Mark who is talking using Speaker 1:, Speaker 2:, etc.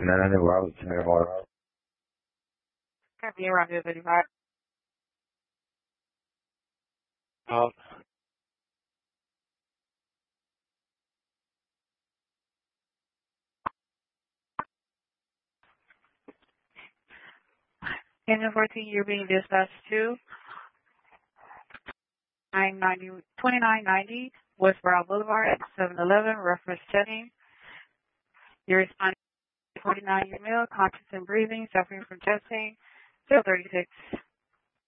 Speaker 1: Copy around 35.
Speaker 2: Oh,
Speaker 1: Engine 14, you're being dispatched to 2990 West Brown Boulevard at 711, reference checking. You're responding to 49 email, conscious and breathing, suffering from chest pain, 036.